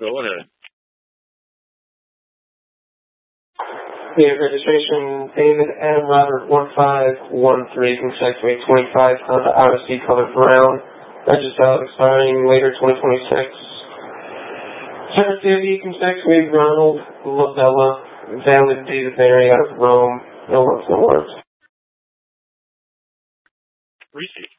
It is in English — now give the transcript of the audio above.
Go ahead. Vehicle registration, David M. Robert 1513, consecutively 25, Honda Odyssey, color brown, registered expiring later 2026. Service duty, consecutively Ronald Lavella, valid David Berry out of Rome, no words. Receipt.